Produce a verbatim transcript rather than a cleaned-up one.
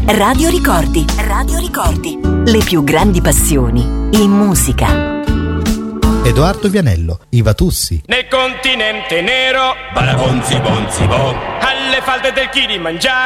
Radio Ricordi. Radio Ricordi. Le più grandi passioni in musica. Edoardo Vianello, i Vatussi. Nel continente nero, Balabonzi bonzi bo, alle falde del Kilimangiaro,